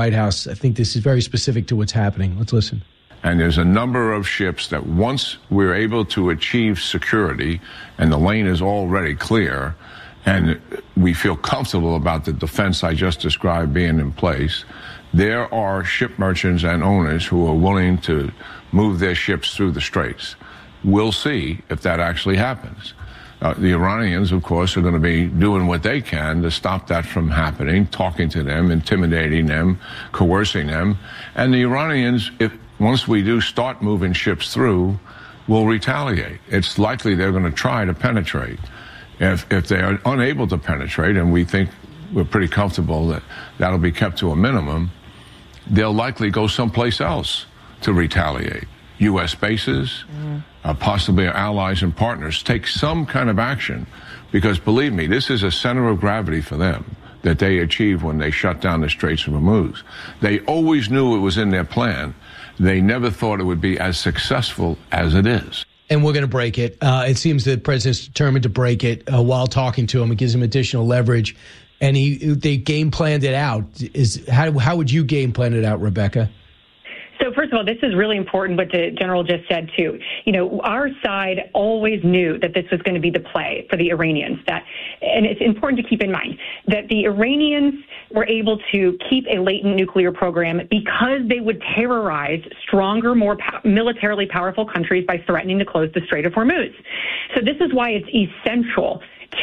White House. I think this is very specific to what's happening. Let's listen. And there's a number of ships that once we're able to achieve security and the lane is already clear and we feel comfortable about the defense I just described being in place, there are ship merchants and owners who are willing to move their ships through the straits. We'll see if that actually happens. The Iranians, of course, are going to be doing what they can to stop that from happening, talking to them, intimidating them, coercing them. And the Iranians, once we do start moving ships through, will retaliate. It's likely they're going to try to penetrate. If they are unable to penetrate, and we think we're pretty comfortable that that'll be kept to a minimum, they'll likely go someplace else to retaliate. U.S. bases, possibly our allies and partners, take some kind of action, because believe me, this is a center of gravity for them that they achieved when they shut down the Straits of Hormuz. They always knew it was in their plan. They never thought it would be as successful as it is. And we're going to break it. It seems the president's determined to break it while talking to him. It gives him additional leverage. And they game planned it out. How would you game plan it out, Rebecca? So first of all, this is really important what the general just said, too. You know, our side always knew that this was going to be the play for the Iranians. And it's important to keep in mind that the Iranians were able to keep a latent nuclear program because they would terrorize stronger, more militarily powerful countries by threatening to close the Strait of Hormuz. So this is why it's essential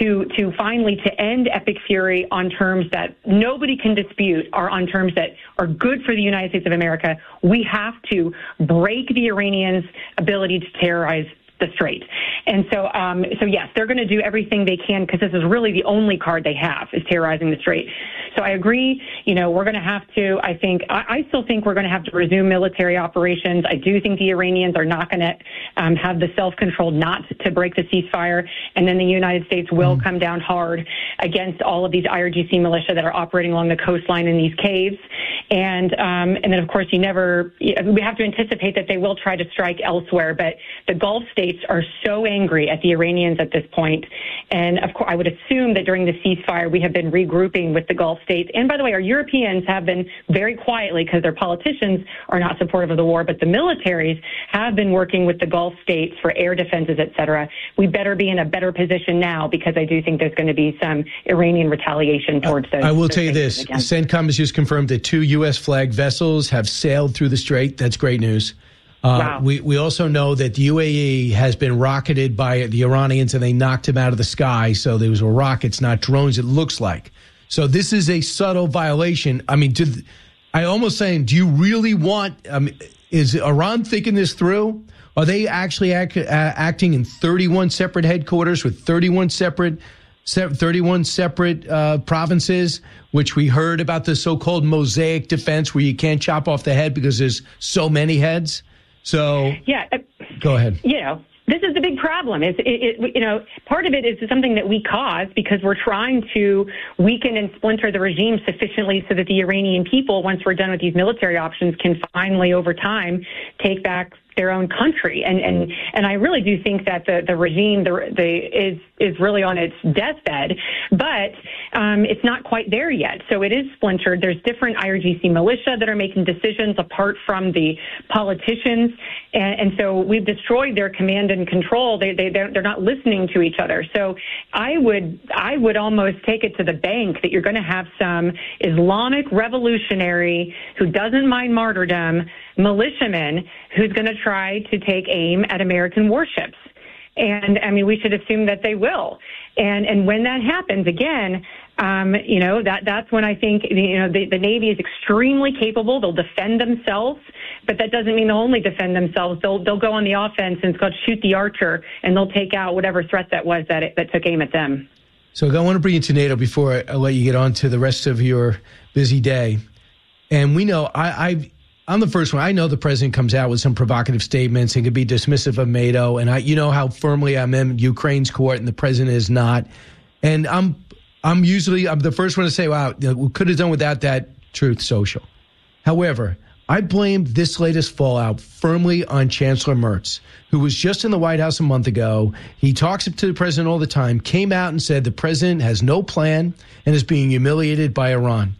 to finally to end Epic Fury on terms that nobody can dispute, are on terms that are good for the United States of America. We have to break the Iranians' ability to terrorize the Strait. And so yes, they're going to do everything they can, because this is really the only card they have, is terrorizing the Strait. So I agree, you know, we're going to have to, I still think we're going to have to resume military operations. I do think the Iranians are not going to have the self-control not to break the ceasefire. And then the United States will come down hard against all of these IRGC militia that are operating along the coastline in these caves. And then, of course, we have to anticipate that they will try to strike elsewhere. But the Gulf states are so angry at the Iranians at this point. And, of course, I would assume that during the ceasefire, we have been regrouping with the Gulf states. And, by the way, our Europeans have been very quietly, because their politicians are not supportive of the war, but the militaries have been working with the Gulf states for air defenses, et cetera. We better be in a better position now, because I do think there's going to be some Iranian retaliation towards those. I will tell you this. CENTCOM has just confirmed that 2 U.S. flagged vessels have sailed through the Strait. That's great news. Wow. We also know that the UAE has been rocketed by the Iranians, and they knocked him out of the sky. So there was rockets, not drones, it looks like. So this is a subtle violation. I mean, I almost saying, do you really want, is Iran thinking this through? Are they actually acting in 31 separate headquarters with 31 separate provinces, which we heard about the so-called mosaic defense where you can't chop off the head because there's so many heads? So, yeah, go ahead. You know, this is the big problem. Part of it is something that we caused because we're trying to weaken and splinter the regime sufficiently so that the Iranian people, once we're done with these military options, can finally, over time, take back their own country. And I really do think that the regime is really on its deathbed, but it's not quite there yet. So it is splintered. There's different IRGC militia that are making decisions apart from the politicians. And so we've destroyed their command and control. They're not listening to each other. So I would almost take it to the bank that you're going to have some Islamic revolutionary who doesn't mind martyrdom militiaman who's going to try to take aim at American warships. And I mean, we should assume that they will. And when that happens, again, that's when I think, the Navy is extremely capable. They'll defend themselves, but that doesn't mean they'll only defend themselves. They'll go on the offense, and it's called shoot the archer, and they'll take out whatever threat that was that took aim at them. So I want to bring you to NATO before I let you get on to the rest of your busy day. And we know, I'm the first one. I know the president comes out with some provocative statements and can be dismissive of NATO. And you know how firmly I'm in Ukraine's court, and the president is not. And I'm the first one to say, wow, we could have done without that Truth Social. However, I blame this latest fallout firmly on Chancellor Merz, who was just in the White House a month ago. He talks to the president all the time, came out and said the president has no plan and is being humiliated by Iran.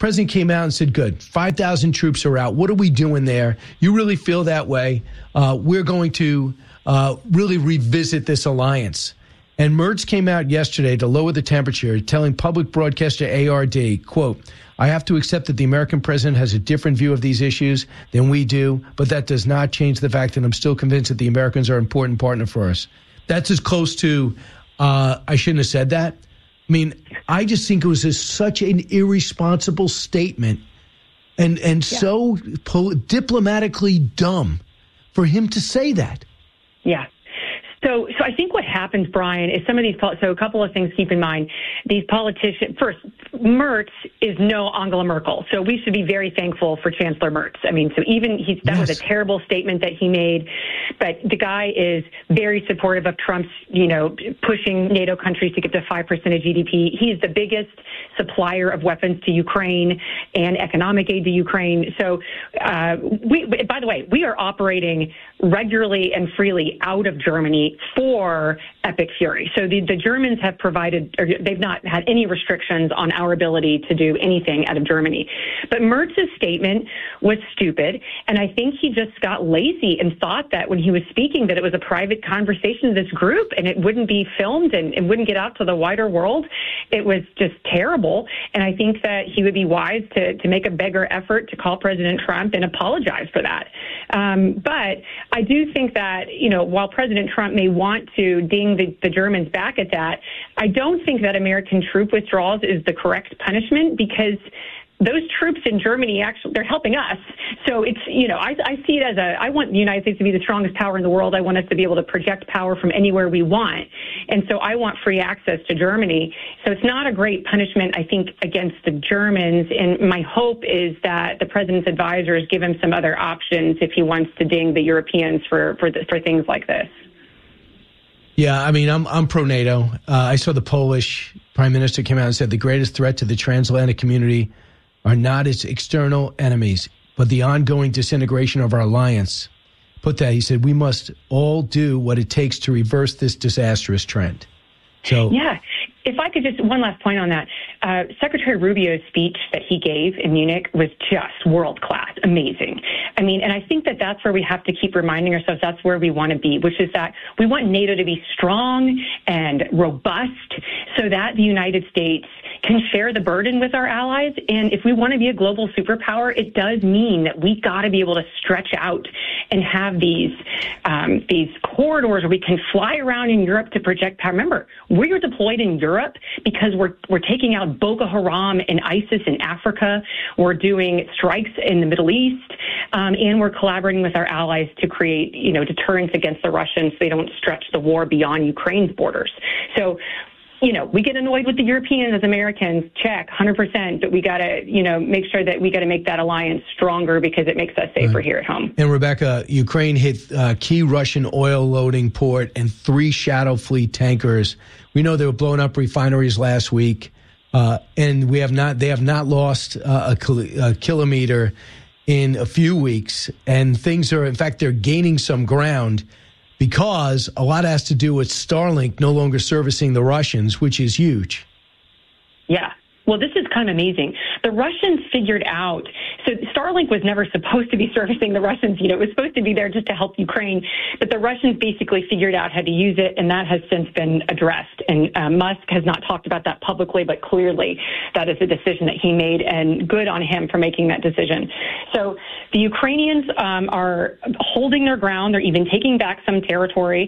President came out and said, good, 5,000 troops are out. What are we doing there? You really feel that way? We're going to really revisit this alliance. And Mertz came out yesterday to lower the temperature, telling public broadcaster ARD, quote, I have to accept that the American president has a different view of these issues than we do, but that does not change the fact that I'm still convinced that the Americans are an important partner for us. That's as close to, I shouldn't have said that. I mean, I just think it was such an irresponsible statement and so diplomatically dumb for him to say that. Yeah. So I think what happens, Brian, is some of these, so a couple of things to keep in mind. These politicians, first, Mertz is no Angela Merkel. So we should be very thankful for Chancellor Mertz. I mean, so even that was a terrible statement that he made, but the guy is very supportive of Trump's, pushing NATO countries to get to 5% of GDP. He's the biggest supplier of weapons to Ukraine and economic aid to Ukraine. So by the way, we are operating regularly and freely out of Germany for Epic Fury. So the Germans have provided, or they've not had any restrictions on our ability to do anything out of Germany. But Mertz's statement was stupid, and I think he just got lazy and thought that when he was speaking that it was a private conversation of this group and it wouldn't be filmed and it wouldn't get out to the wider world. It was just terrible, and I think that he would be wise to make a bigger effort to call President Trump and apologize for that. But I do think that, while President Trump may want to ding the Germans back at that, I don't think that American troop withdrawals is the correct punishment, because those troops in Germany, actually, they're helping us. So it's, I see it as I want the United States to be the strongest power in the world. I want us to be able to project power from anywhere we want. And so I want free access to Germany. So it's not a great punishment, I think, against the Germans. And my hope is that the president's advisors give him some other options if he wants to ding the Europeans for things like this. Yeah, I mean, I'm pro-NATO. I saw the Polish prime minister came out and said the greatest threat to the transatlantic community are not its external enemies, but the ongoing disintegration of our alliance. He said, we must all do what it takes to reverse this disastrous trend. So, yeah, if I could just, one last point on that. Secretary Rubio's speech that he gave in Munich was just world-class, amazing. I mean, and I think that that's where we have to keep reminding ourselves that's where we want to be, which is that we want NATO to be strong and robust so that the United States can share the burden with our allies. And if we want to be a global superpower, it does mean that we got to be able to stretch out and have these corridors where we can fly around in Europe to project power. Remember, we are deployed in Europe because we're taking out Boko Haram and ISIS in Africa. We're doing strikes in the Middle East, and we're collaborating with our allies to create, deterrence against the Russians so they don't stretch the war beyond Ukraine's borders. So, we get annoyed with the Europeans as Americans, check, 100%, but we got to, make sure that we got to make that alliance stronger because it makes us safer here at home. And Rebecca, Ukraine hit key Russian oil loading port and 3 Shadow Fleet tankers. We know they were blowing up refineries last week, and they have not lost a kilometer in a few weeks, and they're gaining some ground, because a lot has to do with Starlink no longer servicing the Russians, which is huge. Yeah. Well, this is kind of amazing. The Russians figured out, so Starlink was never supposed to be servicing the Russians. It was supposed to be there just to help Ukraine. But the Russians basically figured out how to use it, and that has since been addressed. And Musk has not talked about that publicly, but clearly that is a decision that he made, and good on him for making that decision. So the Ukrainians are holding their ground. They're even taking back some territory.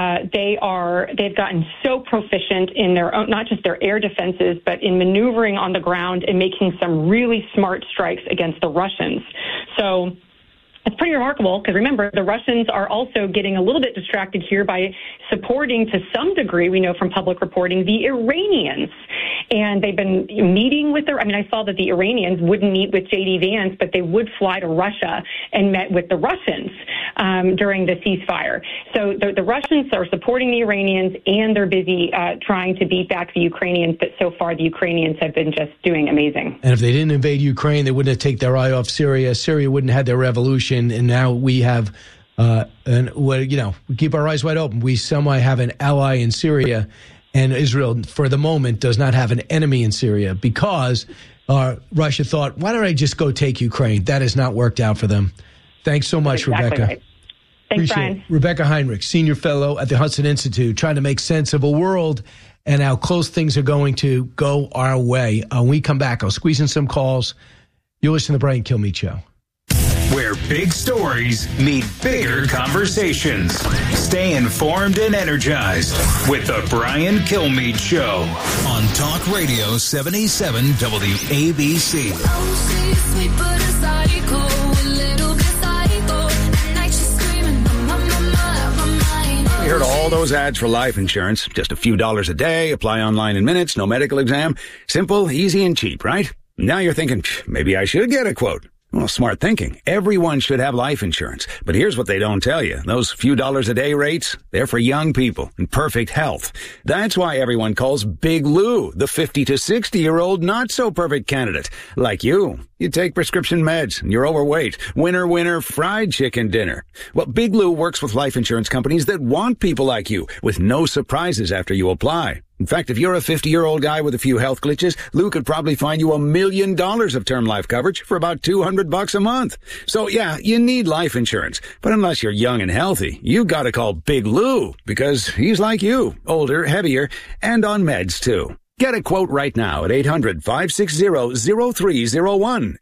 They've gotten so proficient in their own, not just their air defenses, but in maneuvering on the ground and making some really smart strikes against the Russians. So it's pretty remarkable because, remember, the Russians are also getting a little bit distracted here by supporting, to some degree, we know from public reporting, the Iranians. And they've been meeting with I saw that the Iranians wouldn't meet with J.D. Vance, but they would fly to Russia and met with the Russians during the ceasefire. So the Russians are supporting the Iranians, and they're busy trying to beat back the Ukrainians. But so far, the Ukrainians have been just doing amazing. And if they didn't invade Ukraine, they wouldn't have taken their eye off Syria. Syria wouldn't have had their revolution. And now we have, we keep our eyes wide open. We somehow have an ally in Syria, and Israel, for the moment, does not have an enemy in Syria because Russia thought, why don't I just go take Ukraine? That has not worked out for them. Thanks so much, Rebecca. Right. Thanks, Brian. Rebecca Heinrich, Senior Fellow at the Hudson Institute, trying to make sense of a world and how close things are going to go our way. When we come back, I'll squeeze in some calls. You'll listen to the Brian Kilmeade Show. Where big stories meet bigger conversations. Stay informed and energized with the Brian Kilmeade Show on Talk Radio 77 WABC. We heard all those ads for life insurance. Just a few dollars a day, apply online in minutes, no medical exam. Simple, easy, and cheap, right? Now you're thinking, maybe I should get a quote. Well, smart thinking. Everyone should have life insurance. But here's what they don't tell you. Those few dollars a day rates, they're for young people in perfect health. That's why everyone calls Big Lou the 50 to 60-year-old not-so-perfect candidate. Like you. You take prescription meds, and you're overweight. Winner, fried chicken dinner. Well, Big Lou works with life insurance companies that want people like you, with no surprises after you apply. In fact, if you're a 50-year-old guy with a few health glitches, Lou could probably find you $1 million of term life coverage for about $200 a month. So yeah, you need life insurance. But unless you're young and healthy, you gotta call Big Lou, because he's like you, older, heavier, and on meds too. Get a quote right now at 800-560-0301,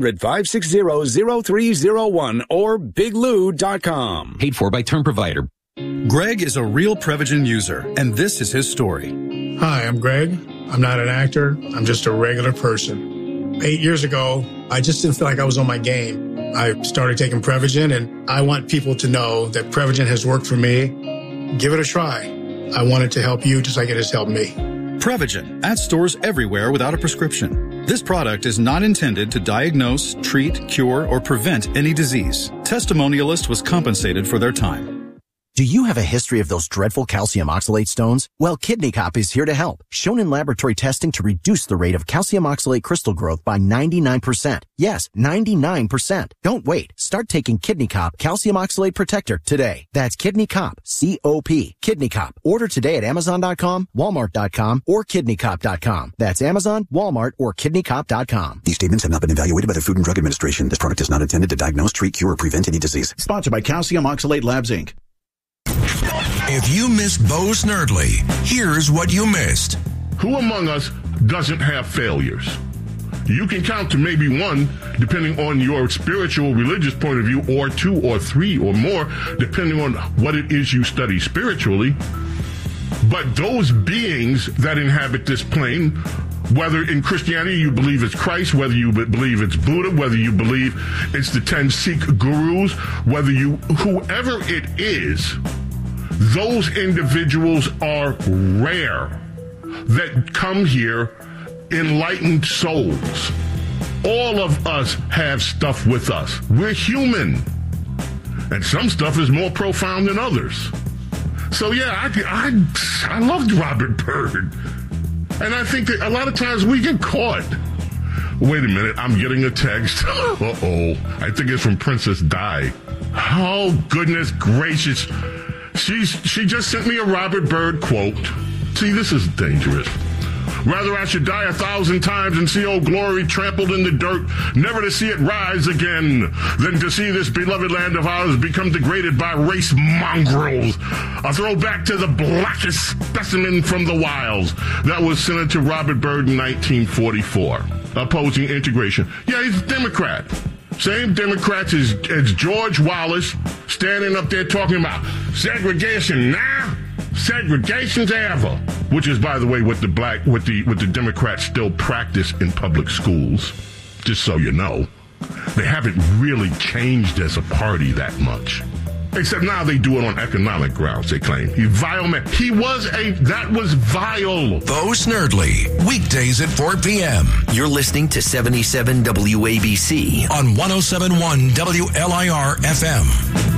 800-560-0301, or biglou.com. Paid for by term provider. Greg is a real Prevagen user, and this is his story. Hi, I'm Greg. I'm not an actor. I'm just a regular person. 8 years ago, I just didn't feel like I was on my game. I started taking Prevagen, and I want people to know that Prevagen has worked for me. Give it a try. I want it to help you just like it has helped me. Prevagen, at stores everywhere without a prescription. This product is not intended to diagnose, treat, cure, or prevent any disease. Testimonialist was compensated for their time. Do you have a history of those dreadful calcium oxalate stones? Well, Kidney Cop is here to help. Shown in laboratory testing to reduce the rate of calcium oxalate crystal growth by 99%. Yes, 99%. Don't wait. Start taking Kidney Cop Calcium Oxalate Protector today. That's Kidney Cop, C-O-P, Kidney Cop. Order today at Amazon.com, Walmart.com, or KidneyCop.com. That's Amazon, Walmart, or KidneyCop.com. These statements have not been evaluated by the Food and Drug Administration. This product is not intended to diagnose, treat, cure, or prevent any disease. Sponsored by Calcium Oxalate Labs, Inc. If you missed Bo Snerdley, here's what you missed. Who among us doesn't have failures? You can count to maybe one, depending on your spiritual, religious point of view, or two or three or more, depending on what it is you study spiritually. But those beings that inhabit this plane, whether in Christianity you believe it's Christ, whether you believe it's Buddha, whether you believe it's the 10 Sikh gurus, whoever it is, those individuals are rare that come here enlightened souls. All of us have stuff with us. We're human. And some stuff is more profound than others. So yeah, I loved Robert Byrd. And I think that a lot of times we get caught. Wait a minute, I'm getting a text. Uh-oh. I think it's from Princess Di. Oh, goodness gracious. She just sent me a Robert Byrd quote. See, this is dangerous. Rather I should die 1,000 times and see Old Glory trampled in the dirt, never to see it rise again, than to see this beloved land of ours become degraded by race mongrels. A throwback to the blackest specimen from the wilds. That was Senator Robert Byrd in 1944, opposing integration. Yeah, he's a Democrat. Same Democrats as George Wallace, standing up there talking about segregation now, segregation's ever, which is, by the way, what the Democrats still practice in public schools. Just so you know, they haven't really changed as a party that much. Except now they do it on economic grounds, they claim. He's vile man. That was vile. Bo Snerdley, weekdays at 4 p.m. You're listening to 77 WABC on 107.1 WLIR FM.